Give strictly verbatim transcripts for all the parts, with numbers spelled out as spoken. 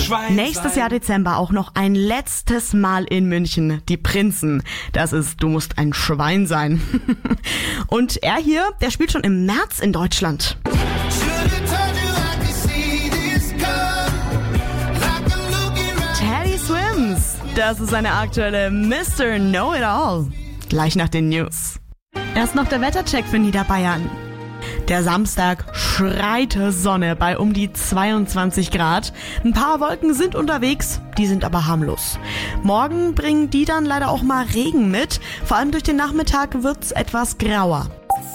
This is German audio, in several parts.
Schwein Nächstes sein. Jahr Dezember auch noch ein letztes Mal in München. Die Prinzen. Das ist Du musst ein Schwein sein. Und er hier, der spielt schon im März in Deutschland. Teddy Swims. Das ist seine aktuelle Mister Know-It-All. Gleich nach den News. Erst noch der Wettercheck für Niederbayern. Der Samstag schreit Sonne bei um die zweiundzwanzig Grad. Ein paar Wolken sind unterwegs, die sind aber harmlos. Morgen bringen die dann leider auch mal Regen mit. Vor allem durch den Nachmittag wird's etwas grauer.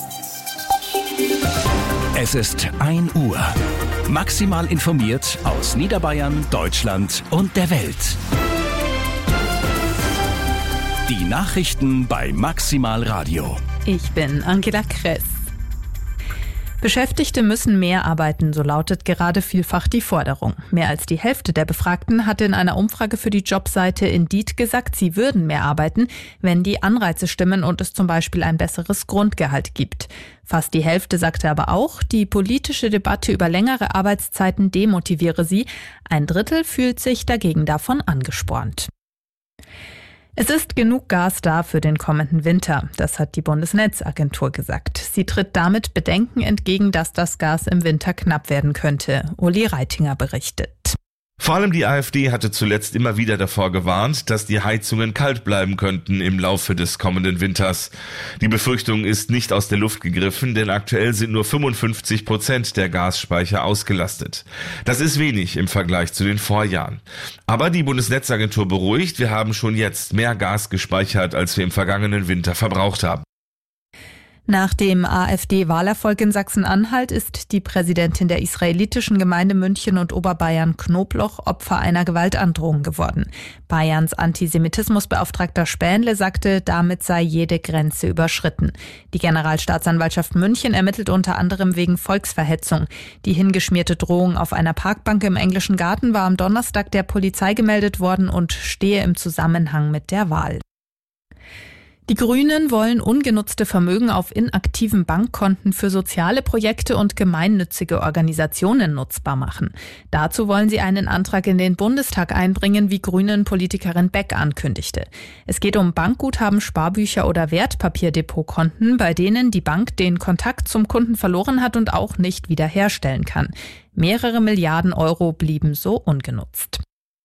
Es ist ein Uhr. Maximal informiert aus Niederbayern, Deutschland und der Welt. Die Nachrichten bei Maximal Radio. Ich bin Angela Kress. Beschäftigte müssen mehr arbeiten, so lautet gerade vielfach die Forderung. Mehr als die Hälfte der Befragten hatte in einer Umfrage für die Jobseite Indeed gesagt, sie würden mehr arbeiten, wenn die Anreize stimmen und es zum Beispiel ein besseres Grundgehalt gibt. Fast die Hälfte sagte aber auch, die politische Debatte über längere Arbeitszeiten demotiviere sie. Ein Drittel fühlt sich dagegen davon angespornt. Es ist genug Gas da für den kommenden Winter, das hat die Bundesnetzagentur gesagt. Sie tritt damit Bedenken entgegen, dass das Gas im Winter knapp werden könnte. Uli Reitinger berichtet. Vor allem die AfD hatte zuletzt immer wieder davor gewarnt, dass die Heizungen kalt bleiben könnten im Laufe des kommenden Winters. Die Befürchtung ist nicht aus der Luft gegriffen, denn aktuell sind nur fünfundfünfzig Prozent der Gasspeicher ausgelastet. Das ist wenig im Vergleich zu den Vorjahren. Aber die Bundesnetzagentur beruhigt, wir haben schon jetzt mehr Gas gespeichert, als wir im vergangenen Winter verbraucht haben. Nach dem AfD-Wahlerfolg in Sachsen-Anhalt ist die Präsidentin der israelitischen Gemeinde München und Oberbayern Knobloch Opfer einer Gewaltandrohung geworden. Bayerns Antisemitismusbeauftragter Spähnle sagte, damit sei jede Grenze überschritten. Die Generalstaatsanwaltschaft München ermittelt unter anderem wegen Volksverhetzung. Die hingeschmierte Drohung auf einer Parkbank im Englischen Garten war am Donnerstag der Polizei gemeldet worden und stehe im Zusammenhang mit der Wahl. Die Grünen wollen ungenutzte Vermögen auf inaktiven Bankkonten für soziale Projekte und gemeinnützige Organisationen nutzbar machen. Dazu wollen sie einen Antrag in den Bundestag einbringen, wie Grünen-Politikerin Beck ankündigte. Es geht um Bankguthaben, Sparbücher oder Wertpapierdepotkonten, bei denen die Bank den Kontakt zum Kunden verloren hat und auch nicht wiederherstellen kann. Mehrere Milliarden Euro blieben so ungenutzt.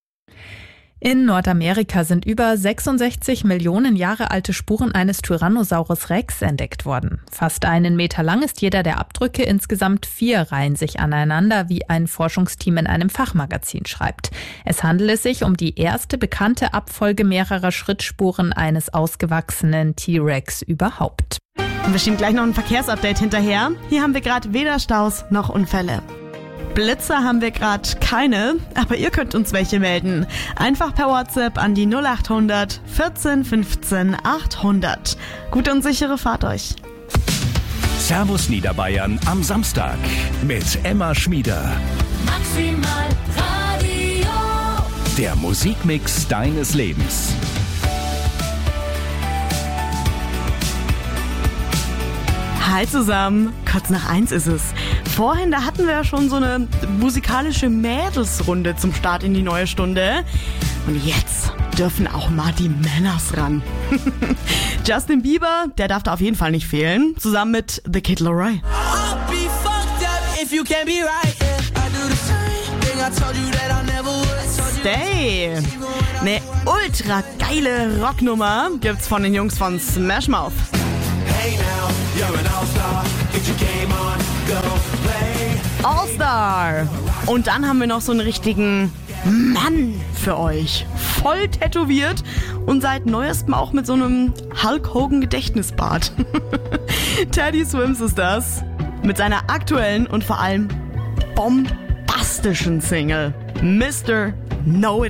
In Nordamerika sind über sechsundsechzig Millionen Jahre alte Spuren eines Tyrannosaurus Rex entdeckt worden. Fast einen Meter lang ist jeder der Abdrücke, insgesamt vier reihen sich aneinander, wie ein Forschungsteam in einem Fachmagazin schreibt. Es handele sich um die erste bekannte Abfolge mehrerer Schrittspuren eines ausgewachsenen T-Rex überhaupt. Und bestimmt gleich noch ein Verkehrsupdate hinterher. Hier haben wir gerade weder Staus noch Unfälle. Blitzer haben wir gerade keine, aber ihr könnt uns welche melden. Einfach per WhatsApp an die null acht hundert vierzehn fünfzehn achthundert. Gute und sichere Fahrt euch. Servus Niederbayern am Samstag mit Emma Schmieder. Maximal Radio. Der Musikmix deines Lebens. Hi zusammen, kurz nach eins ist es. Vorhin, da hatten wir ja schon so eine musikalische Mädelsrunde zum Start in die neue Stunde. Und jetzt dürfen auch mal die Männers ran. Justin Bieber, der darf da auf jeden Fall nicht fehlen, zusammen mit The Kid Laroi. Stay! Eine ultra geile Rocknummer gibt's von den Jungs von Smash Mouth. Hey now, you're an All-Star. Get your game on, go play. All-Star! Und dann haben wir noch so einen richtigen Mann für euch. Voll tätowiert und seit neuestem auch mit so einem Hulk Hogan Gedächtnisbart. Teddy Swims ist das. Mit seiner aktuellen und vor allem bombastischen Single Mister Know-It-All.